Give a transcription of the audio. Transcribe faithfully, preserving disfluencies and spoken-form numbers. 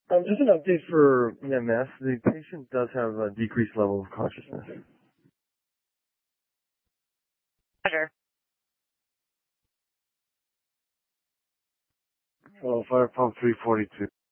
Um, just an update for E M S. The patient does have a decreased level of consciousness. Roger. Oh, fire pump three forty-two.